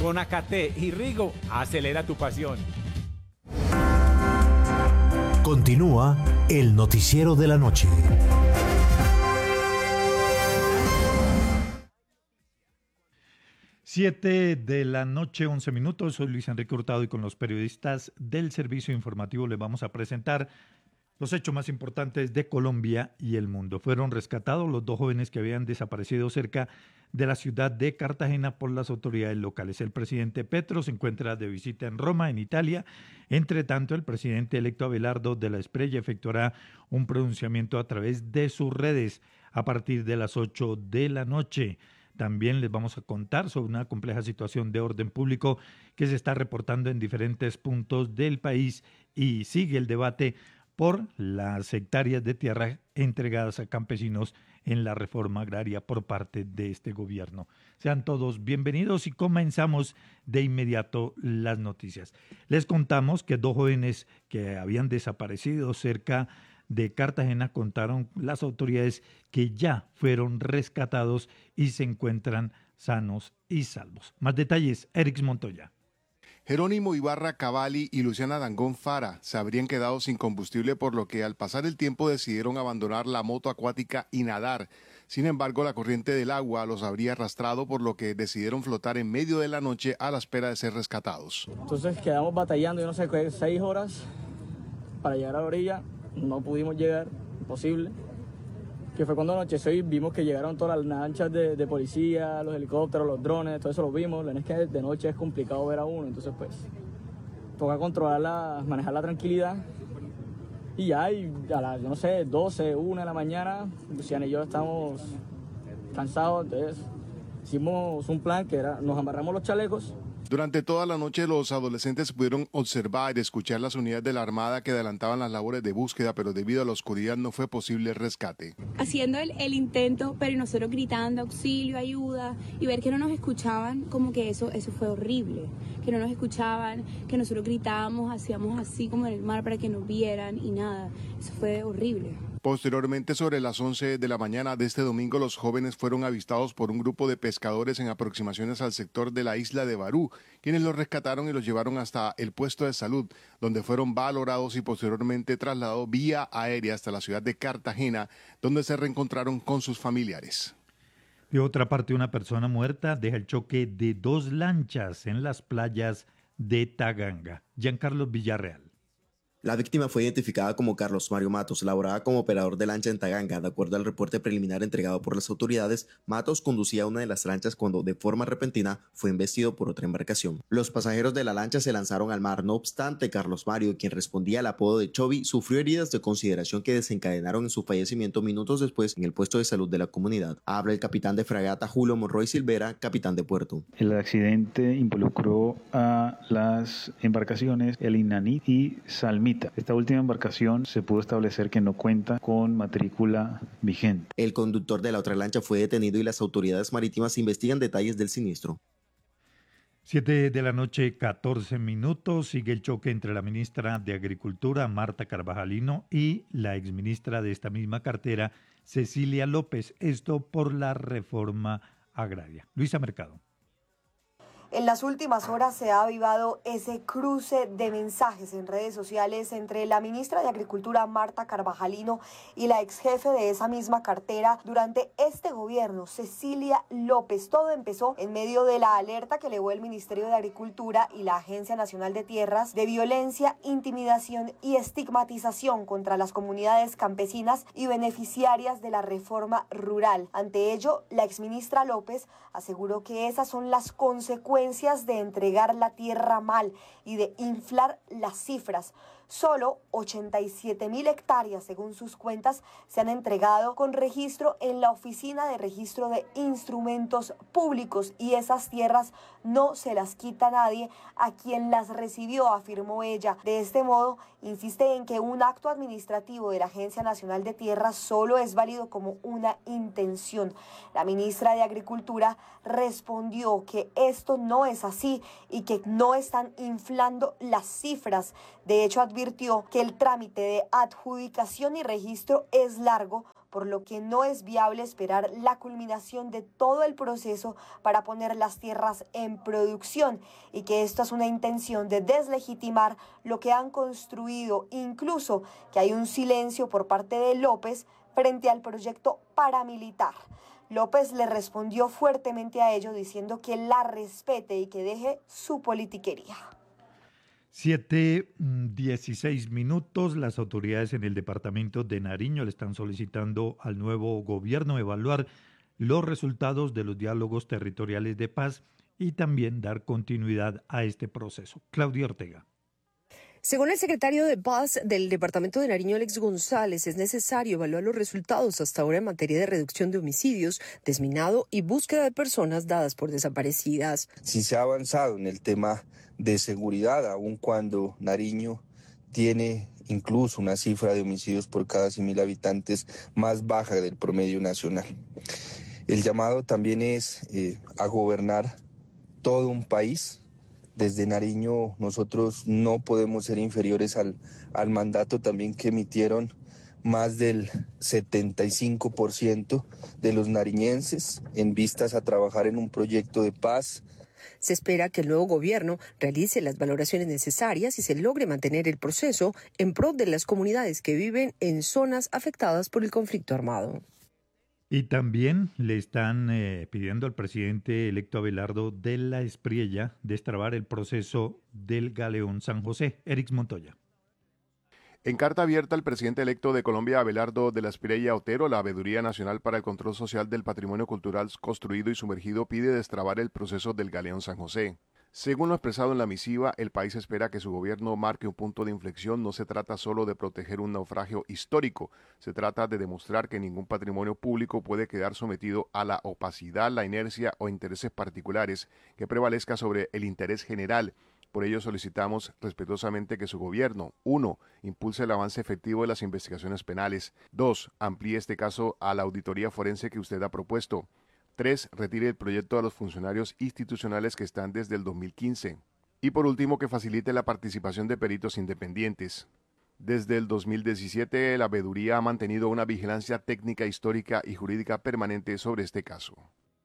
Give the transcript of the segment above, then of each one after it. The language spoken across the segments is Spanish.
Bonacate y Rigo, acelera tu pasión. Continúa el noticiero de la noche. 7 de la noche, 11 minutos. Soy Luis Enrique Hurtado y con los periodistas del Servicio Informativo les vamos a presentar los hechos más importantes de Colombia y el mundo. Fueron rescatados los dos jóvenes que habían desaparecido cerca de la ciudad de Cartagena por las autoridades locales. El presidente Petro se encuentra de visita en Roma, en Italia. Entre tanto, el presidente electo Abelardo de la Espriella efectuará un pronunciamiento a través de sus redes a partir de las 8 de la noche. También les vamos a contar sobre una compleja situación de orden público que se está reportando en diferentes puntos del país y sigue el debate por las hectáreas de tierra entregadas a campesinos en la reforma agraria por parte de este gobierno. Sean todos bienvenidos y comenzamos de inmediato las noticias. Les contamos que dos jóvenes que habían desaparecido cerca de Cartagena contaron las autoridades que ya fueron rescatados y se encuentran sanos y salvos. Más detalles, Eric Montoya. Jerónimo Ibarra Cavalli y Luciana Dangón Fara se habrían quedado sin combustible, por lo que al pasar el tiempo decidieron abandonar la moto acuática y nadar. Sin embargo, la corriente del agua los habría arrastrado, por lo que decidieron flotar en medio de la noche a la espera de ser rescatados. Entonces quedamos batallando, yo no sé, 6 horas para llegar a la orilla. No pudimos llegar, imposible. Que fue cuando anocheció y vimos que llegaron todas las lanchas de policía, los helicópteros, los drones, todo eso lo vimos. La verdad es que de noche es complicado ver a uno, entonces pues toca controlarla, manejar la tranquilidad. Y ya, a las, yo no sé, 12, 1 de la mañana, Luciana y yo estamos cansados, entonces hicimos un plan que era, nos amarramos los chalecos. Durante toda la noche los adolescentes pudieron observar y escuchar las unidades de la Armada que adelantaban las labores de búsqueda, pero debido a la oscuridad no fue posible el rescate. Haciendo el intento, pero nosotros gritando auxilio, ayuda, y ver que no nos escuchaban, como que eso fue horrible, que no nos escuchaban, que nosotros gritábamos, hacíamos así como en el mar para que nos vieran y nada, eso fue horrible. Posteriormente, sobre las 11 de la mañana de este domingo, los jóvenes fueron avistados por un grupo de pescadores en aproximaciones al sector de la isla de Barú, quienes los rescataron y los llevaron hasta el puesto de salud, donde fueron valorados y posteriormente trasladados vía aérea hasta la ciudad de Cartagena, donde se reencontraron con sus familiares. De otra parte, una persona muerta deja el choque de dos lanchas en las playas de Taganga. Giancarlo Villarreal. La víctima fue identificada como Carlos Mario Matos, laboraba como operador de lancha en Taganga. De acuerdo al reporte preliminar entregado por las autoridades, Matos conducía una de las lanchas cuando de forma repentina fue embestido por otra embarcación. Los pasajeros de la lancha se lanzaron al mar. No obstante, Carlos Mario, quien respondía al apodo de Chovi, sufrió heridas de consideración que desencadenaron en su fallecimiento minutos después en el puesto de salud de la comunidad. Habla el capitán de fragata Julio Monroy Silvera, capitán de puerto. El accidente involucró a las embarcaciones El Inaní y Salmita. Esta última embarcación se pudo establecer que no cuenta con matrícula vigente. El conductor de la otra lancha fue detenido y las autoridades marítimas investigan detalles del siniestro. 7 de la noche, 14 minutos. Sigue el choque entre la ministra de Agricultura, Marta Carvajalino, y la exministra de esta misma cartera, Cecilia López. Esto por la reforma agraria. Luisa Mercado. En las últimas horas se ha avivado ese cruce de mensajes en redes sociales entre la ministra de Agricultura, Marta Carvajalino, y la ex jefe de esa misma cartera durante este gobierno, Cecilia López. Todo empezó en medio de la alerta que elevó el Ministerio de Agricultura y la Agencia Nacional de Tierras de violencia, intimidación y estigmatización contra las comunidades campesinas y beneficiarias de la reforma rural. Ante ello, la exministra López aseguró que esas son las consecuencias de entregar la tierra mal y de inflar las cifras. Solo 87.000 hectáreas, según sus cuentas, se han entregado con registro en la Oficina de Registro de Instrumentos Públicos y esas tierras no se las quita nadie a quien las recibió, afirmó ella. De este modo, insiste en que un acto administrativo de la Agencia Nacional de Tierras solo es válido como una intención. La ministra de Agricultura respondió que esto no es así y que no están inflando las cifras. De hecho, advirtió que el trámite de adjudicación y registro es largo, por lo que no es viable esperar la culminación de todo el proceso para poner las tierras en producción y que esto es una intención de deslegitimar lo que han construido, incluso que hay un silencio por parte de López frente al proyecto paramilitar. López le respondió fuertemente a ello diciendo que la respete y que deje su politiquería. 7:16 minutos. Las autoridades en el departamento de Nariño le están solicitando al nuevo gobierno evaluar los resultados de los diálogos territoriales de paz y también dar continuidad a este proceso. Claudia Ortega. Según el secretario de Paz del departamento de Nariño, Alex González, es necesario evaluar los resultados hasta ahora en materia de reducción de homicidios, desminado y búsqueda de personas dadas por desaparecidas. Si se ha avanzado en el tema de seguridad, aun cuando Nariño tiene incluso una cifra de homicidios por cada 100.000 habitantes más baja del promedio nacional. El llamado también es a gobernar todo un país. Desde Nariño nosotros no podemos ser inferiores al mandato también que emitieron más del 75% de los nariñenses en vistas a trabajar en un proyecto de paz. Se espera que el nuevo gobierno realice las valoraciones necesarias y se logre mantener el proceso en pro de las comunidades que viven en zonas afectadas por el conflicto armado. Y también le están pidiendo al presidente electo Abelardo de la Espriella destrabar el proceso del Galeón San José. Erix Montoya. En carta abierta, el presidente electo de Colombia, Abelardo de la Espriella Otero, la Veeduría Nacional para el Control Social del Patrimonio Cultural Construido y Sumergido, pide destrabar el proceso del Galeón San José. Según lo expresado en la misiva, el país espera que su gobierno marque un punto de inflexión. No se trata solo de proteger un naufragio histórico, se trata de demostrar que ningún patrimonio público puede quedar sometido a la opacidad, la inercia o intereses particulares que prevalezca sobre el interés general. Por ello solicitamos respetuosamente que su gobierno, 1. Impulse el avance efectivo de las investigaciones penales. 2. Amplíe este caso a la auditoría forense que usted ha propuesto. 3. Retire el proyecto a los funcionarios institucionales que están desde el 2015. Y por último, que facilite la participación de peritos independientes. Desde el 2017, la Veeduría ha mantenido una vigilancia técnica, histórica y jurídica permanente sobre este caso.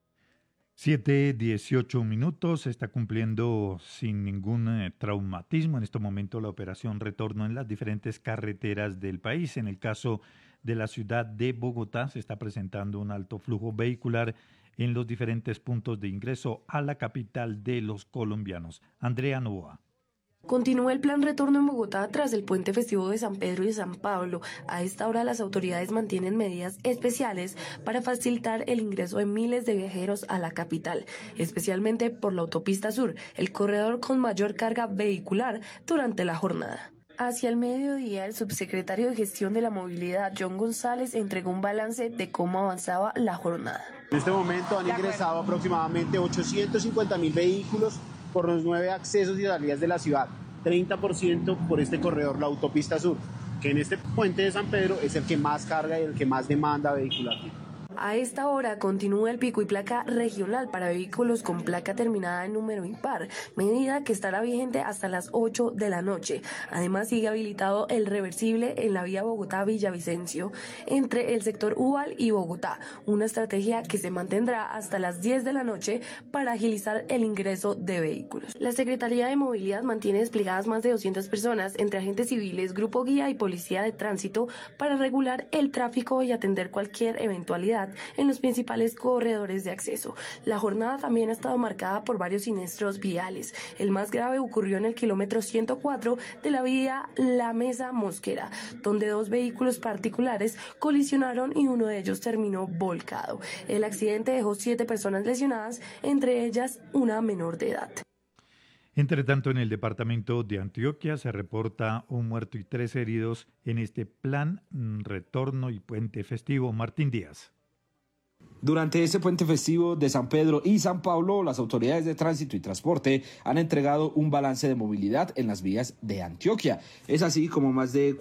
7:18 minutos. Se está cumpliendo sin ningún traumatismo en este momento la operación Retorno en las diferentes carreteras del país. En el caso de la ciudad de Bogotá se está presentando un alto flujo vehicular en los diferentes puntos de ingreso a la capital de los colombianos. Andrea Novoa. Continúa el plan Retorno en Bogotá tras el puente festivo de San Pedro y San Pablo. A esta hora las autoridades mantienen medidas especiales para facilitar el ingreso de miles de viajeros a la capital, especialmente por la autopista sur, el corredor con mayor carga vehicular durante la jornada. Hacia el mediodía, el subsecretario de Gestión de la Movilidad, John González, entregó un balance de cómo avanzaba la jornada. En este momento han ingresado aproximadamente 850.000 vehículos por los 9 accesos y salidas de la ciudad, 30% por este corredor, la autopista sur, que en este puente de San Pedro es el que más carga y el que más demanda vehicular. A esta hora continúa el pico y placa regional para vehículos con placa terminada en número impar, medida que estará vigente hasta las 8 de la noche. Además, sigue habilitado el reversible en la vía Bogotá-Villavicencio entre el sector Ubal y Bogotá, una estrategia que se mantendrá hasta las 10 de la noche para agilizar el ingreso de vehículos. La Secretaría de Movilidad mantiene desplegadas más de 200 personas entre agentes civiles, grupo guía y policía de tránsito para regular el tráfico y atender cualquier eventualidad en los principales corredores de acceso. La jornada también ha estado marcada por varios siniestros viales. El más grave ocurrió en el kilómetro 104 de la vía La Mesa Mosquera, donde 2 vehículos particulares colisionaron y uno de ellos terminó volcado. El accidente dejó 7 personas lesionadas, entre ellas una menor de edad. Entre tanto, en el departamento de Antioquia se reporta un muerto y 3 heridos en este plan Retorno y Puente Festivo. Martín Díaz. Durante este puente festivo de San Pedro y San Pablo, las autoridades de tránsito y transporte han entregado un balance de movilidad en las vías de Antioquia. Es así como más de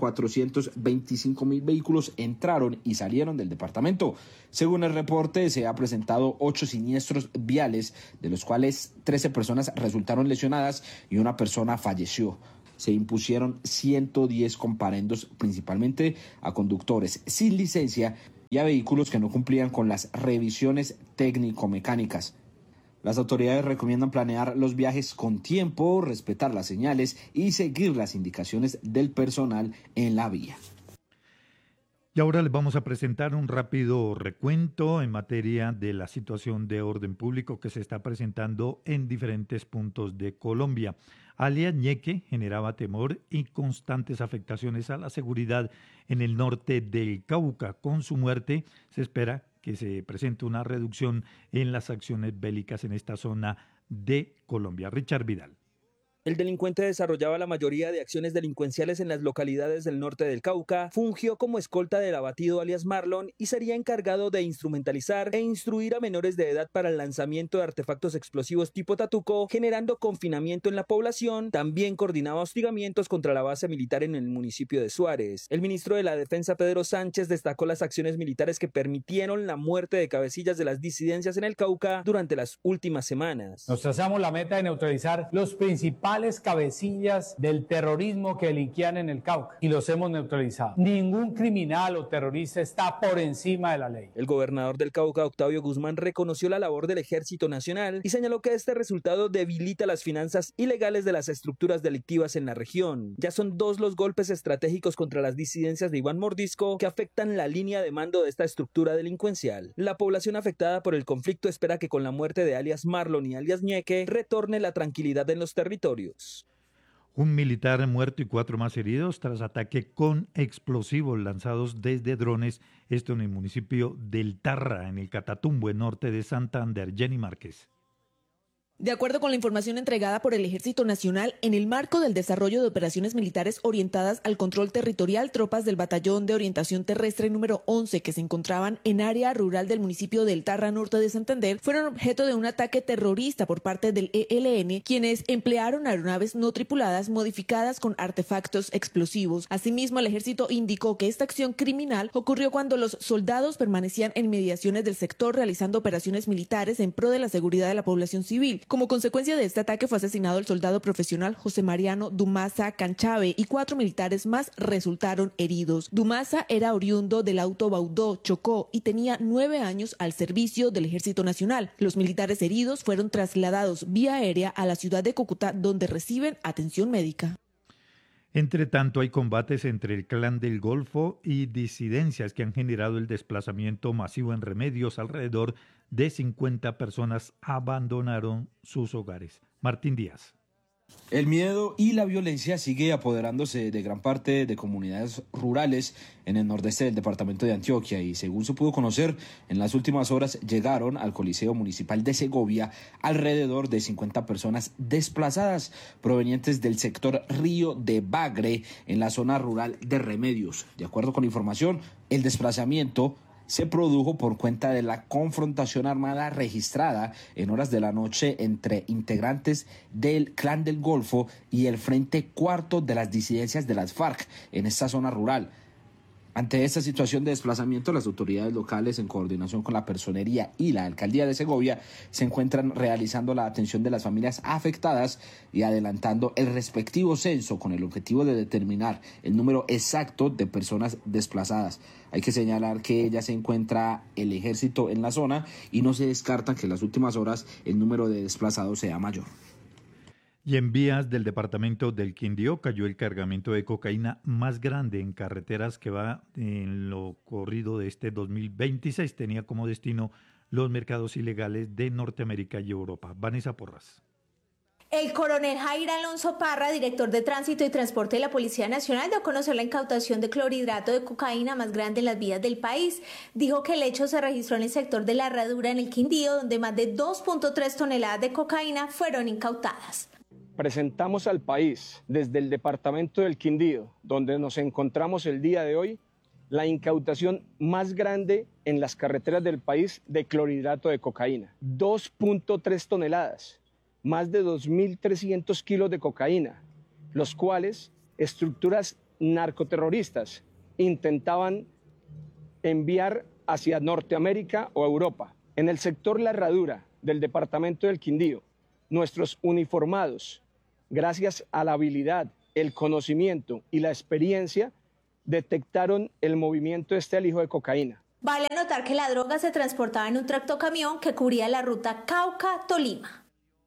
425.000 vehículos entraron y salieron del departamento. Según el reporte, se han presentado 8 siniestros viales, de los cuales 13 personas resultaron lesionadas y una persona falleció. Se impusieron 110 comparendos, principalmente a conductores sin licencia y a vehículos que no cumplían con las revisiones técnico-mecánicas. Las autoridades recomiendan planear los viajes con tiempo, respetar las señales y seguir las indicaciones del personal en la vía. Y ahora les vamos a presentar un rápido recuento en materia de la situación de orden público que se está presentando en diferentes puntos de Colombia. Alias Ñeque generaba temor y constantes afectaciones a la seguridad en el norte del Cauca. Con su muerte se espera que se presente una reducción en las acciones bélicas en esta zona de Colombia. Richard Vidal. El delincuente desarrollaba la mayoría de acciones delincuenciales en las localidades del norte del Cauca, fungió como escolta del abatido alias Marlon y sería encargado de instrumentalizar e instruir a menores de edad para el lanzamiento de artefactos explosivos tipo Tatuco, generando confinamiento en la población. También coordinaba hostigamientos contra la base militar en el municipio de Suárez. El ministro de la Defensa, Pedro Sánchez, destacó las acciones militares que permitieron la muerte de cabecillas de las disidencias en el Cauca durante las últimas semanas. Nos trazamos la meta de neutralizar los principales cabecillas del terrorismo que delinquían en el Cauca y los hemos neutralizado. Ningún criminal o terrorista está por encima de la ley. El gobernador del Cauca, Octavio Guzmán, reconoció la labor del Ejército Nacional y señaló que este resultado debilita las finanzas ilegales de las estructuras delictivas en la región. Ya son 2 los golpes estratégicos contra las disidencias de Iván Mordisco que afectan la línea de mando de esta estructura delincuencial. La población afectada por el conflicto espera que con la muerte de alias Marlon y alias Ñeque retorne la tranquilidad en los territorios. Un militar muerto y 4 más heridos tras ataque con explosivos lanzados desde drones, esto en el municipio del Tarra, en el Catatumbo, en norte de Santander. Jenny Márquez. De acuerdo con la información entregada por el Ejército Nacional, en el marco del desarrollo de operaciones militares orientadas al control territorial, tropas del Batallón de Orientación Terrestre número 11 que se encontraban en área rural del municipio del Tarra, norte de Santander, fueron objeto de un ataque terrorista por parte del ELN, quienes emplearon aeronaves no tripuladas modificadas con artefactos explosivos. Asimismo, el ejército indicó que esta acción criminal ocurrió cuando los soldados permanecían en mediaciones del sector realizando operaciones militares en pro de la seguridad de la población civil. Como consecuencia de este ataque fue asesinado el soldado profesional José Mariano Dumaza Canchave y 4 militares más resultaron heridos. Dumaza era oriundo del Auto Baudó, Chocó, y tenía 9 años al servicio del Ejército Nacional. Los militares heridos fueron trasladados vía aérea a la ciudad de Cúcuta, donde reciben atención médica. Entre tanto, hay combates entre el Clan del Golfo y disidencias que han generado el desplazamiento masivo en Remedios. Alrededor de 50 personas abandonaron sus hogares. Martín Díaz. El miedo y la violencia sigue apoderándose de gran parte de comunidades rurales en el nordeste del departamento de Antioquia y, según se pudo conocer, en las últimas horas llegaron al Coliseo Municipal de Segovia alrededor de 50 personas desplazadas provenientes del sector Río de Bagre en la zona rural de Remedios. De acuerdo con la información, el desplazamiento se produjo por cuenta de la confrontación armada registrada en horas de la noche entre integrantes del Clan del Golfo y el Frente Cuarto de las disidencias de las FARC en esta zona rural. Ante esta situación de desplazamiento, las autoridades locales, en coordinación con la Personería y la Alcaldía de Segovia, se encuentran realizando la atención de las familias afectadas y adelantando el respectivo censo con el objetivo de determinar el número exacto de personas desplazadas. Hay que señalar que ya se encuentra el ejército en la zona y no se descarta que en las últimas horas el número de desplazados sea mayor. Y en vías del departamento del Quindío cayó el cargamento de cocaína más grande en carreteras que va en lo corrido de este 2026. Tenía como destino los mercados ilegales de Norteamérica y Europa. Vanessa Porras. El coronel Jair Alonso Parra, director de Tránsito y Transporte de la Policía Nacional, dio a conocer la incautación de clorhidrato de cocaína más grande en las vías del país. Dijo que el hecho se registró en el sector de la Herradura, en el Quindío, donde más de 2.3 toneladas de cocaína fueron incautadas. Presentamos al país, desde el departamento del Quindío, donde nos encontramos el día de hoy, la incautación más grande en las carreteras del país de clorhidrato de cocaína. 2.3 toneladas, más de 2.300 kilos de cocaína, los cuales estructuras narcoterroristas intentaban enviar hacia Norteamérica o Europa. En el sector La Herradura del departamento del Quindío, nuestros uniformados, gracias a la habilidad, el conocimiento y la experiencia, detectaron el movimiento de este alijo de cocaína. Vale anotar que la droga se transportaba en un tractocamión que cubría la ruta Cauca-Tolima.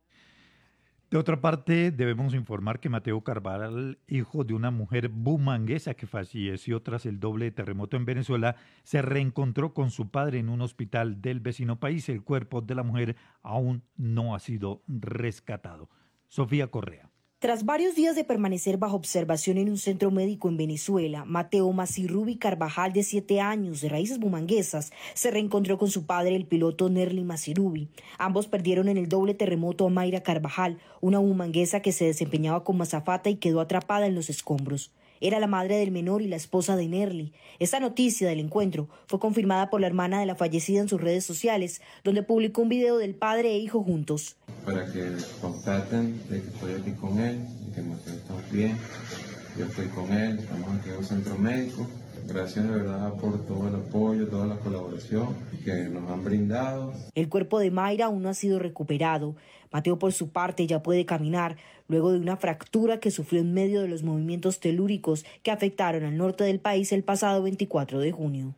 De otra parte, debemos informar que Mateo Carvajal, hijo de una mujer bumanguesa que falleció tras el doble terremoto en Venezuela, se reencontró con su padre en un hospital del vecino país. El cuerpo de la mujer aún no ha sido rescatado. Sofía Correa. Tras varios días de permanecer bajo observación en un centro médico en Venezuela, Mateo Masirrubi Carvajal, de 7 años, de raíces bumanguesas, se reencontró con su padre, el piloto Nerly Masirrubi. Ambos perdieron en el doble terremoto a Mayra Carvajal, una bumanguesa que se desempeñaba como azafata y quedó atrapada en los escombros. Era la madre del menor y la esposa de Nerly. Esta noticia del encuentro fue confirmada por la hermana de la fallecida en sus redes sociales, donde publicó un video del padre e hijo juntos. Para que constaten de que estoy aquí con él, de que estamos bien, yo estoy con él, estamos aquí en un centro médico. Gracias de verdad por todo el apoyo, toda la colaboración que nos han brindado. El cuerpo de Mayra aún no ha sido recuperado. Mateo, por su parte, ya puede caminar luego de una fractura que sufrió en medio de los movimientos telúricos que afectaron al norte del país el pasado 24 de junio.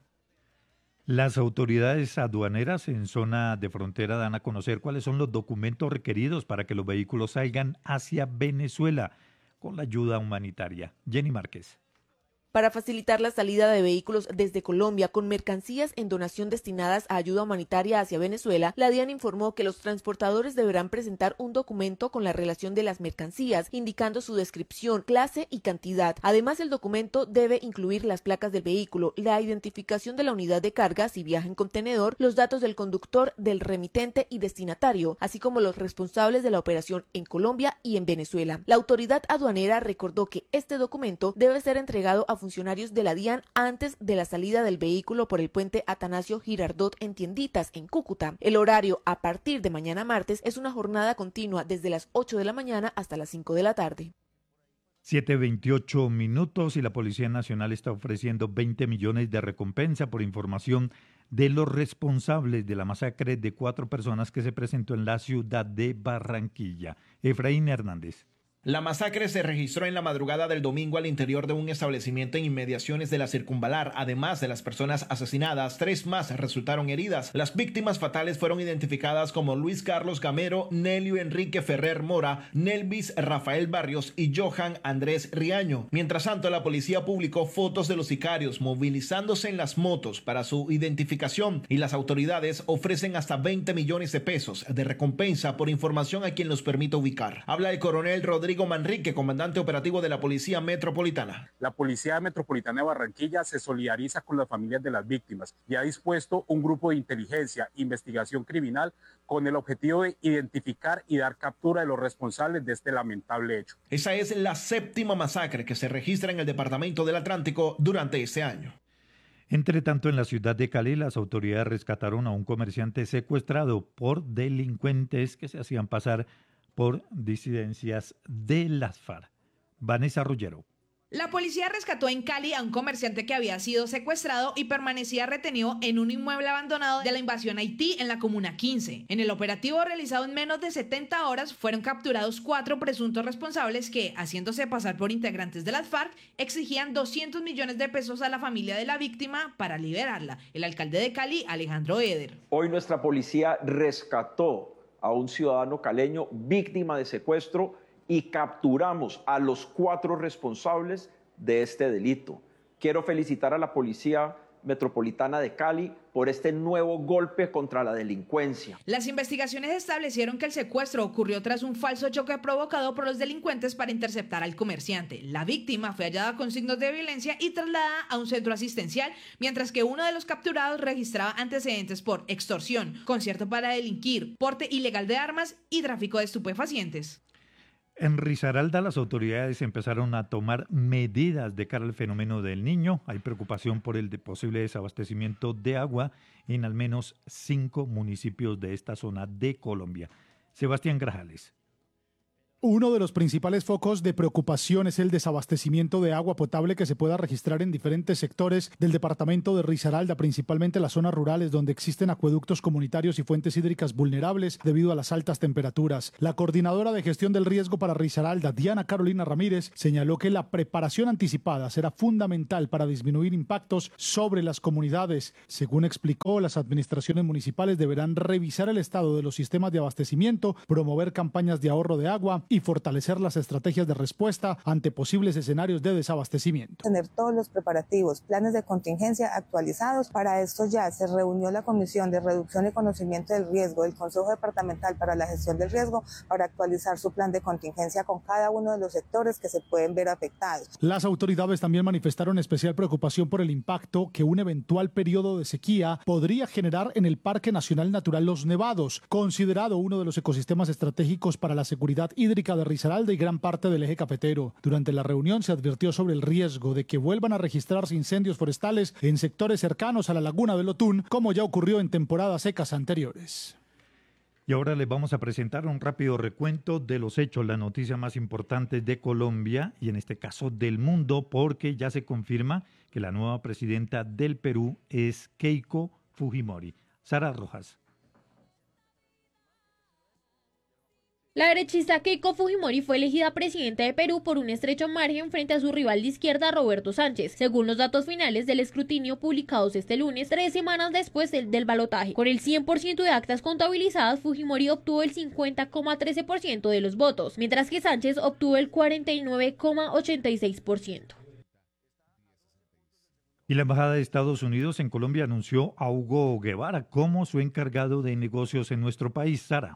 Las autoridades aduaneras en zona de frontera dan a conocer cuáles son los documentos requeridos para que los vehículos salgan hacia Venezuela con la ayuda humanitaria. Jenny Márquez. Para facilitar la salida de vehículos desde Colombia con mercancías en donación destinadas a ayuda humanitaria hacia Venezuela, la DIAN informó que los transportadores deberán presentar un documento con la relación de las mercancías, indicando su descripción, clase y cantidad. Además, el documento debe incluir las placas del vehículo, la identificación de la unidad de carga si viaja en contenedor, los datos del conductor, del remitente y destinatario, así como los responsables de la operación en Colombia y en Venezuela. La autoridad aduanera recordó que este documento debe ser entregado a funcionarios de la DIAN antes de la salida del vehículo por el puente Atanasio Girardot en Tienditas, en Cúcuta. El horario a partir de mañana martes es una jornada continua desde las 8 de la mañana hasta las 5 de la tarde. 7:28 minutos y la Policía Nacional está ofreciendo 20 millones de recompensa por información de los responsables de la masacre de 4 personas que se presentó en la ciudad de Barranquilla. Efraín Hernández. La masacre se registró en la madrugada del domingo al interior de un establecimiento en inmediaciones de la Circunvalar. Además de las personas asesinadas, 3 más resultaron heridas. Las víctimas fatales fueron identificadas como Luis Carlos Gamero, Nelio Enrique Ferrer Mora, Nelvis Rafael Barrios y Johan Andrés Riaño. Mientras tanto, la policía publicó fotos de los sicarios movilizándose en las motos para su identificación y las autoridades ofrecen hasta 20 millones de pesos de recompensa por información a quien los permita ubicar. Habla el coronel Rodrigo Manrique, comandante operativo de la Policía Metropolitana. La Policía Metropolitana de Barranquilla se solidariza con las familias de las víctimas y ha dispuesto un grupo de inteligencia, investigación criminal con el objetivo de identificar y dar captura de los responsables de este lamentable hecho. Esa es la 7ª masacre que se registra en el departamento del Atlántico durante este año. Entre tanto, en la ciudad de Cali, las autoridades rescataron a un comerciante secuestrado por delincuentes que se hacían pasar por disidencias de las FARC. Vanessa Rullero. La policía rescató en Cali a un comerciante que había sido secuestrado y permanecía retenido en un inmueble abandonado de la invasión a Haití en la Comuna 15. En el operativo realizado en menos de 70 horas fueron capturados 4 presuntos responsables que, haciéndose pasar por integrantes de las FARC, exigían 200 millones de pesos a la familia de la víctima para liberarla. El alcalde de Cali, Alejandro Eder. Hoy nuestra policía rescató a un ciudadano caleño víctima de secuestro y capturamos a los 4 responsables de este delito. Quiero felicitar a la Policía Metropolitana de Cali por este nuevo golpe contra la delincuencia. Las investigaciones establecieron que el secuestro ocurrió tras un falso choque provocado por los delincuentes para interceptar al comerciante. La víctima fue hallada con signos de violencia y trasladada a un centro asistencial, mientras que uno de los capturados registraba antecedentes por extorsión, concierto para delinquir, porte ilegal de armas y tráfico de estupefacientes. En Risaralda, las autoridades empezaron a tomar medidas de cara al fenómeno del Niño. Hay preocupación por el posible desabastecimiento de agua en al menos 5 municipios de esta zona de Colombia. Sebastián Grajales. Uno de los principales focos de preocupación es el desabastecimiento de agua potable que se pueda registrar en diferentes sectores del departamento de Risaralda, principalmente las zonas rurales donde existen acueductos comunitarios y fuentes hídricas vulnerables debido a las altas temperaturas. La coordinadora de gestión del riesgo para Risaralda, Diana Carolina Ramírez, señaló que la preparación anticipada será fundamental para disminuir impactos sobre las comunidades. Según explicó, las administraciones municipales deberán revisar el estado de los sistemas de abastecimiento, promover campañas de ahorro de agua y fortalecer las estrategias de respuesta ante posibles escenarios de desabastecimiento. Tener todos los preparativos, planes de contingencia actualizados. Para esto ya se reunió la Comisión de Reducción y Conocimiento del Riesgo del Consejo Departamental para la Gestión del Riesgo para actualizar su plan de contingencia con cada uno de los sectores que se pueden ver afectados. Las autoridades también manifestaron especial preocupación por el impacto que un eventual periodo de sequía podría generar en el Parque Nacional Natural Los Nevados, considerado uno de los ecosistemas estratégicos para la seguridad hídrica de Risaralda y gran parte del eje cafetero. Durante la reunión se advirtió sobre el riesgo de que vuelvan a registrarse incendios forestales en sectores cercanos a la laguna del Otún, como ya ocurrió en temporadas secas anteriores. Y ahora les vamos a presentar un rápido recuento de los hechos, las noticias más importantes de Colombia y en este caso del mundo, porque ya se confirma que la nueva presidenta del Perú es Keiko Fujimori. Sara Rojas. La derechista Keiko Fujimori fue elegida presidenta de Perú por un estrecho margen frente a su rival de izquierda Roberto Sánchez, según los datos finales del escrutinio publicados este lunes, 3 semanas después del balotaje. Con el 100% de actas contabilizadas, Fujimori obtuvo el 50,13% de los votos, mientras que Sánchez obtuvo el 49,86%. Y la Embajada de Estados Unidos en Colombia anunció a Hugo Guevara como su encargado de negocios en nuestro país. Sara.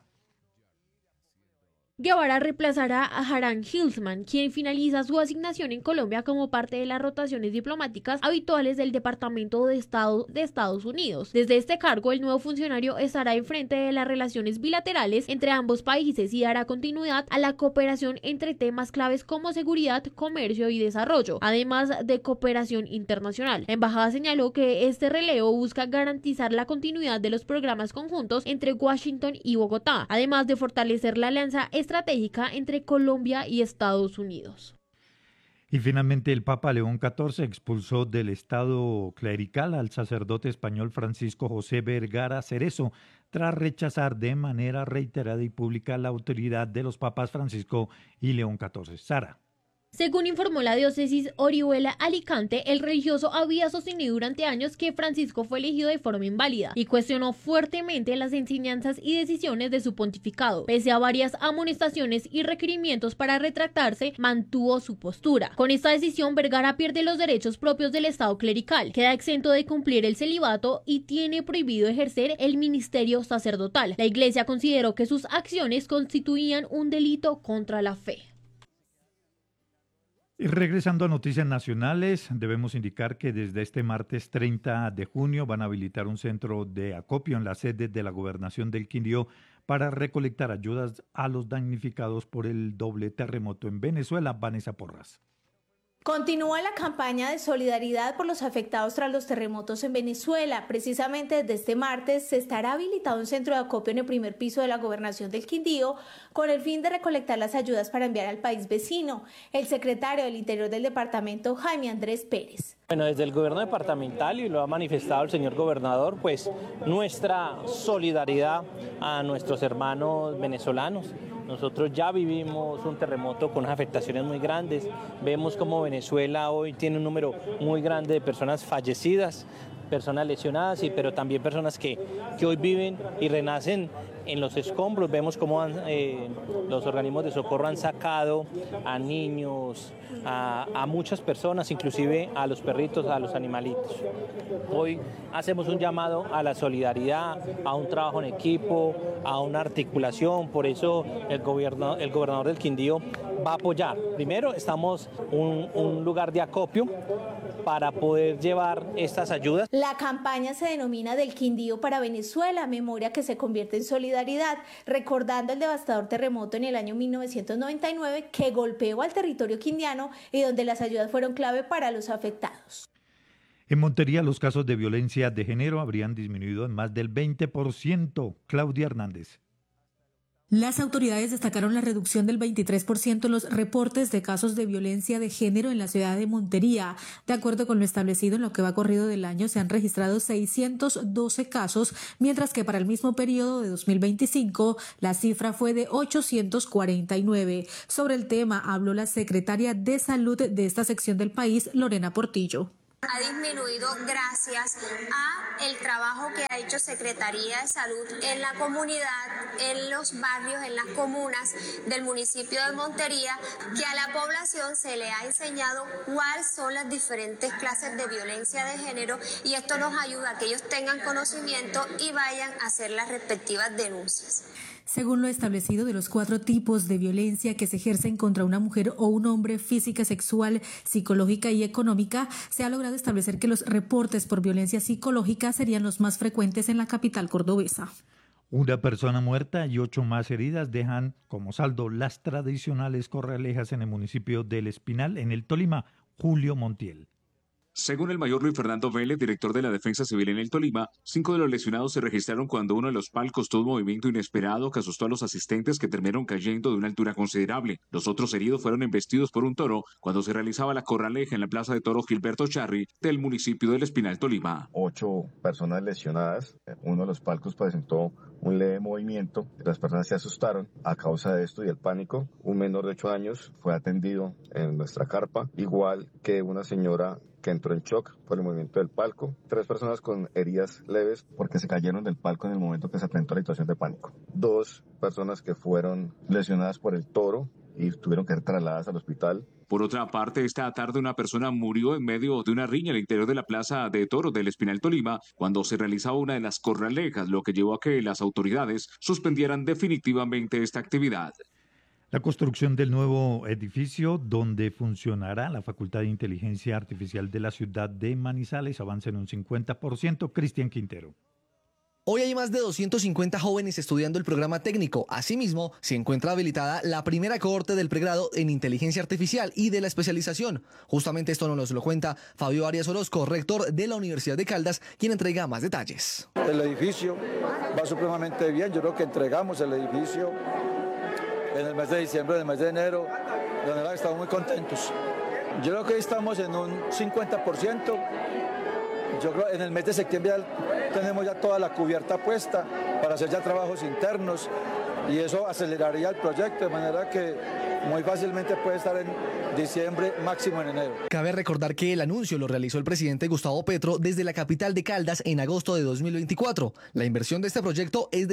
Guevara reemplazará a Haran Hilsman, quien finaliza su asignación en Colombia como parte de las rotaciones diplomáticas habituales del Departamento de Estado de Estados Unidos. Desde este cargo, el nuevo funcionario estará enfrente de las relaciones bilaterales entre ambos países y dará continuidad a la cooperación entre temas claves como seguridad, comercio y desarrollo, además de cooperación internacional. La embajada señaló que este relevo busca garantizar la continuidad de los programas conjuntos entre Washington y Bogotá, además de fortalecer la alianza estratégica entre Colombia y Estados Unidos. Y finalmente el Papa León XIV expulsó del estado clerical al sacerdote español Francisco José Vergara Cerezo tras rechazar de manera reiterada y pública la autoridad de los papas Francisco y León XIV. Sara. Según informó la diócesis Orihuela Alicante, el religioso había sostenido durante años que Francisco fue elegido de forma inválida y cuestionó fuertemente las enseñanzas y decisiones de su pontificado. Pese a varias amonestaciones y requerimientos para retractarse, mantuvo su postura. Con esta decisión, Vergara pierde los derechos propios del estado clerical, queda exento de cumplir el celibato y tiene prohibido ejercer el ministerio sacerdotal. La Iglesia consideró que sus acciones constituían un delito contra la fe. Y regresando a noticias nacionales, debemos indicar que desde este martes 30 de junio van a habilitar un centro de acopio en la sede de la Gobernación del Quindío para recolectar ayudas a los damnificados por el doble terremoto en Venezuela. Vanessa Porras. Continúa la campaña de solidaridad por los afectados tras los terremotos en Venezuela. Precisamente desde este martes se estará habilitado un centro de acopio en el primer piso de la Gobernación del Quindío con el fin de recolectar las ayudas para enviar al país vecino. El secretario del Interior del departamento, Jaime Andrés Pérez. Bueno, desde el gobierno departamental, y lo ha manifestado el señor gobernador, pues nuestra solidaridad a nuestros hermanos venezolanos. Nosotros ya vivimos un terremoto con unas afectaciones muy grandes. Vemos cómo Venezuela hoy tiene un número muy grande de personas fallecidas, personas lesionadas, pero también personas que hoy viven y renacen en los escombros. Vemos cómo los organismos de socorro han sacado a niños, a muchas personas, inclusive a los perritos, a los animalitos. Hoy hacemos un llamado a la solidaridad, a un trabajo en equipo, a una articulación. Por eso el gobernador del Quindío va a apoyar. Primero, estamos un lugar de acopio para poder llevar estas ayudas. La campaña se denomina Del Quindío para Venezuela, memoria que se convierte en solidaridad, recordando el devastador terremoto en el año 1999 que golpeó al territorio quindiano y donde las ayudas fueron clave para los afectados. En Montería, los casos de violencia de género habrían disminuido en más del 20%. Claudia Hernández. Las autoridades destacaron la reducción del 23% en los reportes de casos de violencia de género en la ciudad de Montería. De acuerdo con lo establecido en lo que va corrido del año, se han registrado 612 casos, mientras que para el mismo periodo de 2025 la cifra fue de 849. Sobre el tema habló la secretaria de Salud de esta sección del país, Lorena Portillo. Ha disminuido gracias a el trabajo que ha hecho Secretaría de Salud en la comunidad, en los barrios, en las comunas del municipio de Montería, que a la población se le ha enseñado cuáles son las diferentes clases de violencia de género, y esto nos ayuda a que ellos tengan conocimiento y vayan a hacer las respectivas denuncias. Según lo establecido, de los 4 tipos de violencia que se ejercen contra una mujer o un hombre, física, sexual, psicológica y económica, se ha logrado establecer que los reportes por violencia psicológica serían los más frecuentes en la capital cordobesa. Una persona muerta y 8 más heridas dejan como saldo las tradicionales corralejas en el municipio del Espinal, en el Tolima. Julio Montiel. Según el mayor Luis Fernando Vélez, director de la Defensa Civil en el Tolima, 5 de los lesionados se registraron cuando uno de los palcos tuvo un movimiento inesperado que asustó a los asistentes, que terminaron cayendo de una altura considerable. Los otros heridos fueron embestidos por un toro cuando se realizaba la corraleja en la Plaza de Toros Gilberto Charri del municipio del Espinal, Tolima. 8 personas lesionadas. Uno de los palcos presentó un leve movimiento. Las personas se asustaron a causa de esto y el pánico. Un menor de 8 años fue atendido en nuestra carpa, igual que una señora que entró en shock por el movimiento del palco. 3 personas con heridas leves porque se cayeron del palco en el momento que se presentó la situación de pánico. 2 personas que fueron lesionadas por el toro y tuvieron que ser trasladadas al hospital. Por otra parte, esta tarde una persona murió en medio de una riña al interior de la Plaza de Toros del Espinal, Tolima, cuando se realizaba una de las corralejas, lo que llevó a que las autoridades suspendieran definitivamente esta actividad. La construcción del nuevo edificio donde funcionará la Facultad de Inteligencia Artificial de la ciudad de Manizales avanza en un 50%. Cristian Quintero. Hoy hay más de 250 jóvenes estudiando el programa técnico. Asimismo, se encuentra habilitada la primera cohorte del pregrado en inteligencia artificial y de la especialización. Justamente esto nos lo cuenta Fabio Arias Orozco, rector de la Universidad de Caldas, quien entrega más detalles. El edificio va supremamente bien. Yo creo que entregamos el edificio en el mes de diciembre, en el mes de enero. De verdad estamos muy contentos. Yo creo que hoy estamos en un 50%. Yo creo que en el mes de septiembre tenemos ya toda la cubierta puesta para hacer ya trabajos internos y eso aceleraría el proyecto, de manera que muy fácilmente puede estar en diciembre, máximo en enero. Cabe recordar que el anuncio lo realizó el presidente Gustavo Petro desde la capital de Caldas en agosto de 2024. La inversión de este proyecto es de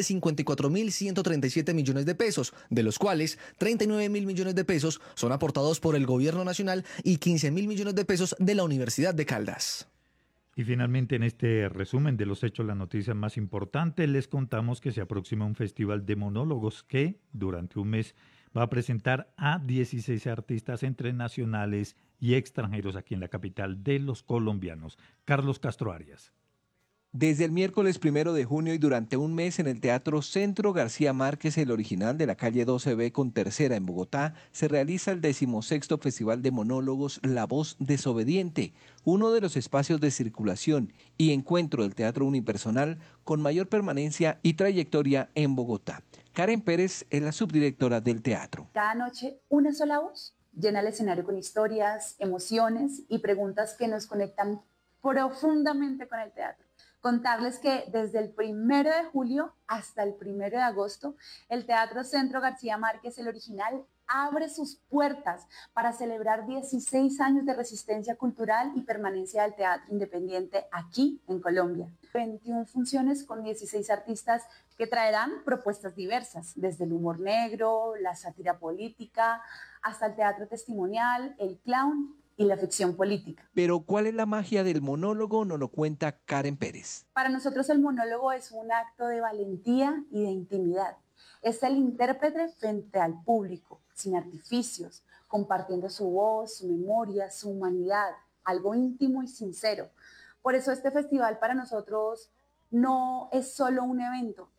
54.137 millones de pesos, de los cuales 39.000 millones de pesos son aportados por el gobierno nacional y 15.000 millones de pesos de la Universidad de Caldas. Y finalmente, en este resumen de los hechos, la noticia más importante, les contamos que se aproxima un festival de monólogos que durante un mes va a presentar a 16 artistas entre nacionales y extranjeros aquí en la capital de los colombianos. Carlos Castro Arias. Desde el miércoles 1 de junio y durante un mes en el Teatro Centro García Márquez, el original de la calle 12B con Tercera en Bogotá, se realiza el 16º Festival de Monólogos La Voz Desobediente, uno de los espacios de circulación y encuentro del teatro unipersonal con mayor permanencia y trayectoria en Bogotá. Karen Pérez es la subdirectora del teatro. Cada noche una sola voz llena el escenario con historias, emociones y preguntas que nos conectan profundamente con el teatro. Contarles que desde el 1 de julio hasta el 1 de agosto, el Teatro Centro García Márquez, el original, abre sus puertas para celebrar 16 años de resistencia cultural y permanencia del teatro independiente aquí en Colombia. 21 funciones con 16 artistas que traerán propuestas diversas, desde el humor negro, la sátira política, hasta el teatro testimonial, el clown y la ficción política. Pero ¿cuál es la magia del monólogo? Nos lo cuenta Karen Pérez. Para nosotros el monólogo es un acto de valentía y de intimidad. Es el intérprete frente al público, sin artificios, compartiendo su voz, su memoria, su humanidad, algo íntimo y sincero. Por eso este festival para nosotros no es solo un evento, es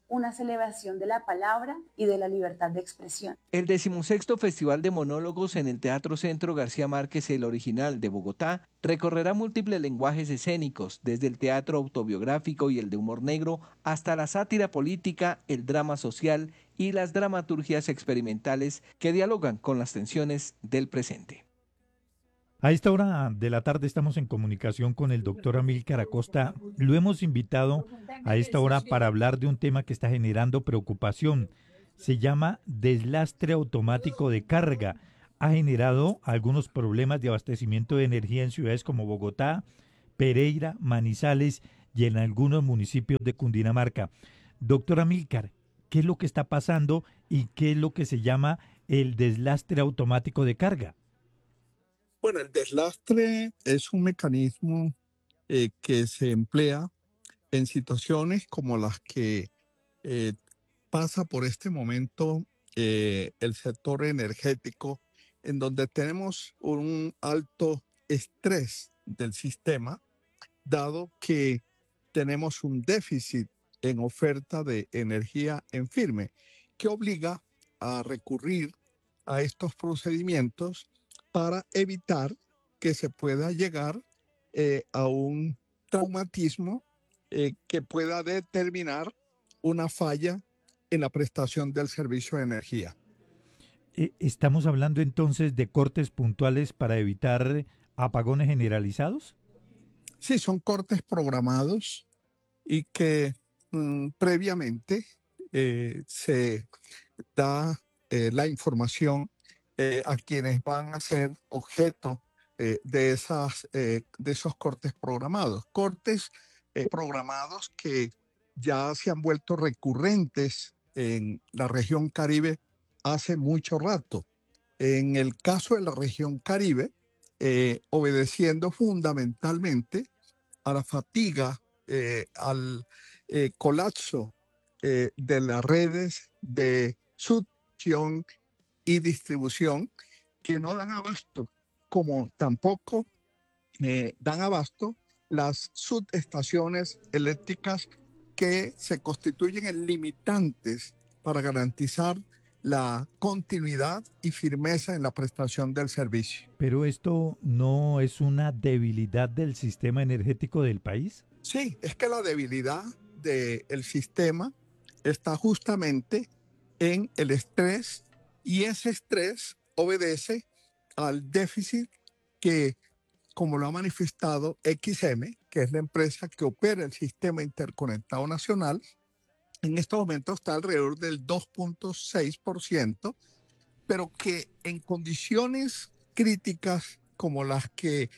una celebración de la palabra y de la libertad de expresión. El 16º Festival de Monólogos en el Teatro Centro García Márquez, el original de Bogotá, recorrerá múltiples lenguajes escénicos, desde el teatro autobiográfico y el de humor negro hasta la sátira política, el drama social y las dramaturgias experimentales que dialogan con las tensiones del presente. A esta hora de la tarde estamos en comunicación con el doctor Amílcar Acosta. Lo hemos invitado a esta hora para hablar de un tema que está generando preocupación. Se llama deslastre automático de carga. Ha generado algunos problemas de abastecimiento de energía en ciudades como Bogotá, Pereira, Manizales y en algunos municipios de Cundinamarca. Doctor Amílcar, ¿qué es lo que está pasando y qué es lo que se llama el deslastre automático de carga? Bueno, el deslastre es un mecanismo que se emplea en situaciones como las que pasa por este momento el sector energético, en donde tenemos un alto estrés del sistema, dado que tenemos un déficit en oferta de energía en firme, que obliga a recurrir a estos procedimientos para evitar que se pueda llegar a un traumatismo que pueda determinar una falla en la prestación del servicio de energía. ¿Estamos hablando entonces de cortes puntuales para evitar apagones generalizados? Sí, son cortes programados y que previamente se da la información a quienes van a ser objeto de esos cortes programados. Cortes programados que ya se han vuelto recurrentes en la región Caribe hace mucho rato. En el caso de la región Caribe, obedeciendo fundamentalmente a la fatiga, al colapso de las redes de succión y distribución, que no dan abasto, como tampoco dan abasto las subestaciones eléctricas que se constituyen en limitantes para garantizar la continuidad y firmeza en la prestación del servicio. ¿Pero esto no es una debilidad del sistema energético del país? Sí, es que la debilidad del sistema está justamente en el estrés, y ese estrés obedece al déficit que, como lo ha manifestado XM, que es la empresa que opera el sistema interconectado nacional, en estos momentos está alrededor del 2.6%, pero que en condiciones críticas como las que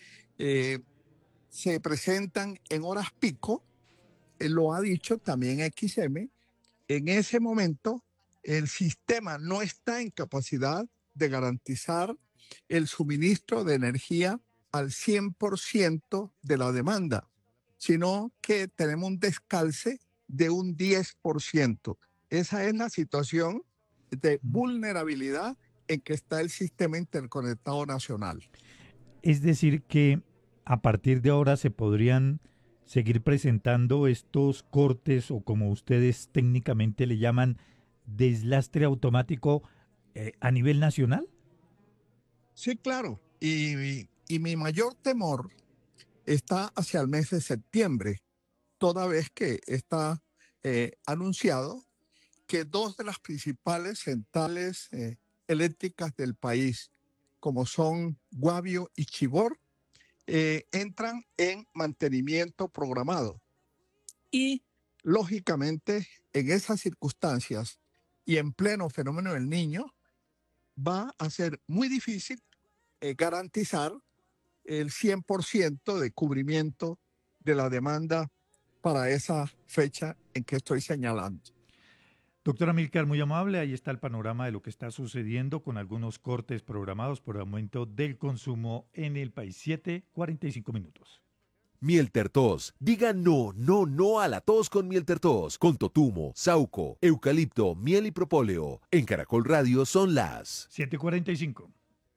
se presentan en horas pico, lo ha dicho también XM, en ese momento el sistema no está en capacidad de garantizar el suministro de energía al 100% de la demanda, sino que tenemos un descalce de un 10%. Esa es la situación de vulnerabilidad en que está el sistema interconectado nacional. Es decir que a partir de ahora se podrían seguir presentando estos cortes, o como ustedes técnicamente le llaman, deslastre automático a nivel nacional. Sí, claro. Y mi mayor temor está hacia el mes de septiembre, toda vez que está anunciado que dos de las principales centrales eléctricas del país, como son Guavio y Chivor, entran en mantenimiento programado. Y, lógicamente, en esas circunstancias y en pleno fenómeno del Niño, va a ser muy difícil garantizar el 100% de cubrimiento de la demanda para esa fecha en que estoy señalando. Doctora Amílcar, muy amable, ahí está el panorama de lo que está sucediendo con algunos cortes programados por aumento del consumo en el país. 7:45 minutos. Mieltertos. Diga no, no, no a la tos con Mieltertos. Con totumo, sauco, eucalipto, miel y propóleo. En Caracol Radio son las 7:45.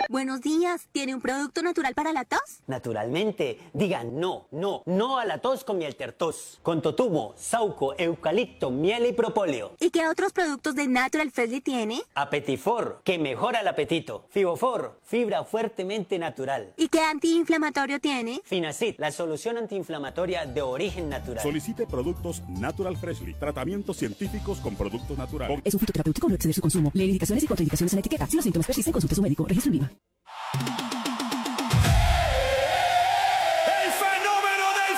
Buenos días, ¿tiene un producto natural para la tos? Naturalmente, digan no a la tos con miel tertos, con totumo, sauco, eucalipto, miel y propóleo. ¿Y qué otros productos de Natural Freshly tiene? Apetifor, que mejora el apetito. Fibofor, fibra fuertemente natural. ¿Y qué antiinflamatorio tiene? Finacid, la solución antiinflamatoria de origen natural. Solicite productos Natural Freshly, tratamientos científicos con productos naturales. Es un fitoterapéutico, no exceder su consumo. Lee indicaciones y contraindicaciones en la etiqueta. Si los síntomas persisten, consulte a su médico. Registro en Viva.